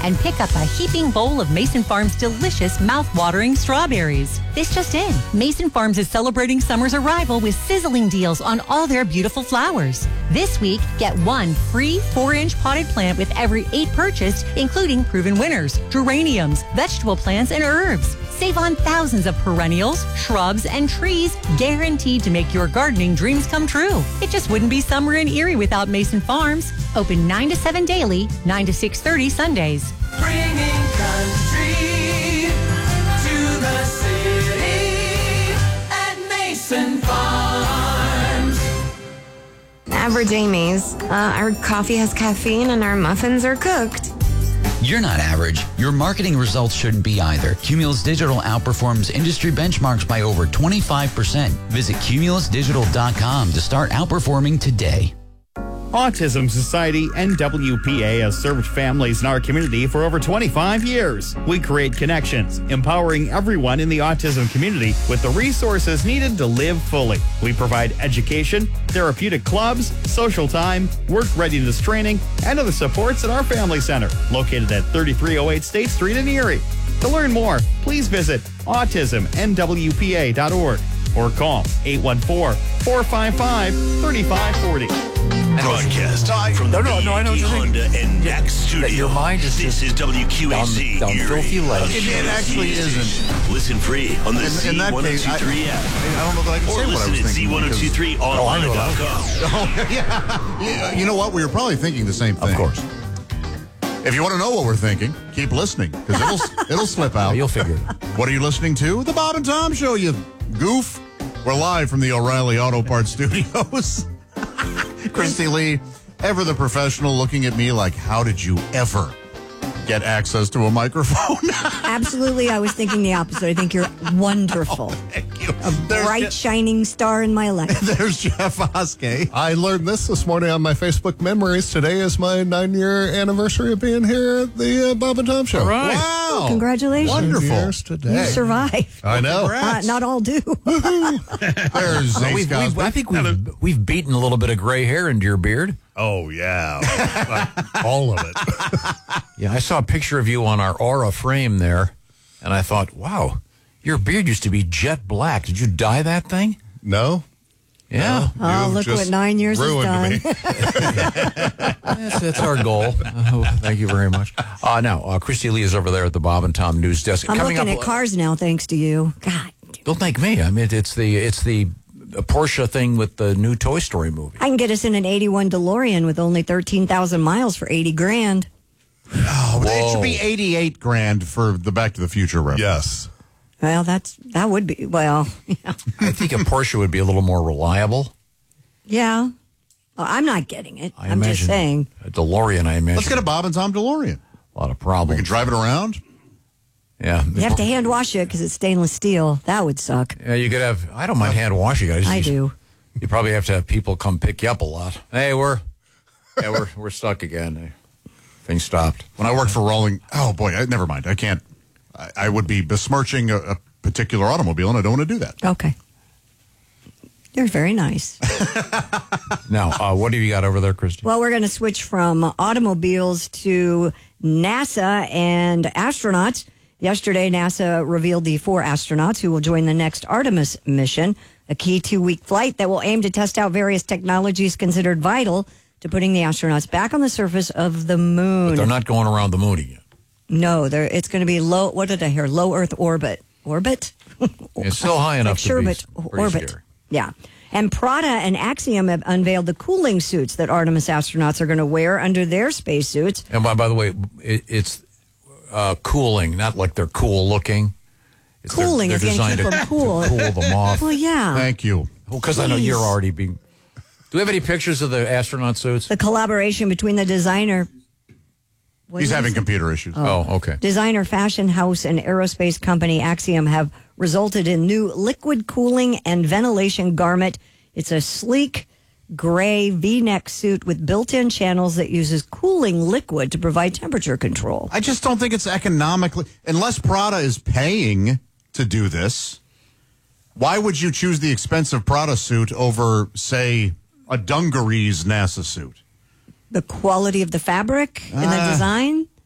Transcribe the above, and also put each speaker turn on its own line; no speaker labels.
and pick up a heaping bowl of Mason Farms' delicious, mouth-watering strawberries. This just in, Mason Farms is celebrating summer's arrival with sizzling deals on all their beautiful flowers. This week, get one free 4-inch potted plant with every 8 purchased, including proven winners, geraniums, vegetable plants, and herbs. Save on thousands of perennials, shrubs, and trees guaranteed to make your gardening dreams come true. It just wouldn't be summer in Erie without Mason Farms. Open 9 to 7 daily, 9 to 6:30 Sundays.
Bringing country to the city at Mason Farms.
Average Amy's. Our coffee has caffeine and our muffins are cooked.
You're not average. Your marketing results shouldn't be either. Cumulus Digital outperforms industry benchmarks by over 25%. Visit cumulusdigital.com to start outperforming today.
Autism Society NWPA has served families in our community for over 25 years. We create connections, empowering everyone in the autism community with the resources needed to live fully. We provide education, therapeutic clubs, social time, work readiness training, and other supports at our family center, located at 3308 State Street in Erie. To learn more, please visit autismnwpa.org or call 814-455-3540.
Broadcast from the BAT Honda and Max studio.
Your mind is
this is WQAC
down filthy legs.
It
actually isn't.
Listen free on the Z1023 app.
I don't know that I can say what I was thinking.
Or listen at Z1023online.com.
Oh, yeah. You know what? We were probably thinking the same thing.
Of course.
If you want to know what we're thinking, keep listening, because it'll slip out.
You'll figure it out.
What are you listening to? The Bob and Tom Show, you goof. We're live from the O'Reilly Auto Parts Studios. Christy Lee, ever the professional, looking at me like, how did you ever get access to a microphone?
Absolutely, I was thinking the opposite. I think you're wonderful.
Thank you.
A bright, shining star in my life.
There's Jeff Oskey.
I learned this morning on my Facebook memories. Today is my 9-year anniversary of being here at the Bob and Tom Show.
All right.
Oh,
Wow.
congratulations.
Wonderful.
Years today.
You survived.
I know.
Not all do.
There's Ace Cosby.
I think we've beaten a little bit of gray hair into your beard.
Oh, yeah. All of it.
Yeah, I saw a picture of you on our Aura frame there, and I thought, wow, your beard used to be jet black. Did you dye that thing?
No.
Yeah.
Oh,
You've
look
just
what 9 years has done.
ruined me.
That's our goal. Thank you very much. Now, Christy Lee is over there at the Bob and Tom News Desk.
I'm
Coming
looking
up,
at cars now, thanks to you. God.
Don't thank me. I mean, it's the Porsche thing with the new Toy Story movie.
I can get us in an 81 DeLorean with only 13,000 miles for $80,000.
Oh, it should be $88,000 for the Back to the Future reference.
Yes.
Well, that would be, well, yeah.
I think a Porsche would be a little more reliable.
Yeah. Well, I'm not getting it.
I
I'm just
imagine
saying.
A DeLorean, I imagine.
Let's get a Bob and Tom DeLorean.
A lot of
We
problems.
can drive it around.
Yeah.
You have to hand wash it because it's stainless steel. That would suck.
Yeah, you could have. I don't mind hand washing.
I do.
You probably have to have people come pick you up a lot. Hey, we're stuck again. Things stopped.
When I worked for Rolling, oh boy, never mind. I can't. I would be besmirching a particular automobile, and I don't want to do that.
Okay. You're very nice.
Now, what have you got over there, Christy?
Well, we're going to switch from automobiles to NASA and astronauts. Yesterday, NASA revealed the 4 astronauts who will join the next Artemis mission, a key 2-week flight that will aim to test out various technologies considered vital to putting the astronauts back on the surface of the moon.
But they're not going around the moon again.
No, it's going to be low. What did I hear? Low Earth orbit. Orbit?
It's still high enough to be pretty
orbit.
scary.
Yeah. And Prada and Axiom have unveiled the cooling suits that Artemis astronauts are going to wear under their spacesuits.
And by the way, it's cooling, not like they're cool looking.
Cooling is going to keep them cool.
To cool them off.
Well, yeah.
Thank you.
Because I know you're already being... Do we have any pictures of the astronaut suits?
The collaboration between the designer...
He's having computer issues.
Oh, okay.
Designer, fashion house, and aerospace company Axiom have resulted in new liquid cooling and ventilation garment. It's a sleek gray V-neck suit with built-in channels that uses cooling liquid to provide temperature control.
I just don't think it's economically, unless Prada is paying to do this. Why would you choose the expensive Prada suit over, say, a dungarees NASA suit?
The quality of the fabric and the design?